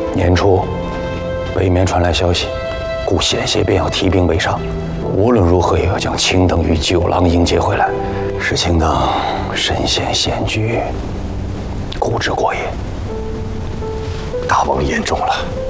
年初，北面传来消息，故险些便要提兵北上，无论如何也要将青灯与九郎迎接回来，使青灯身陷险局，固执过也。 大王言重了。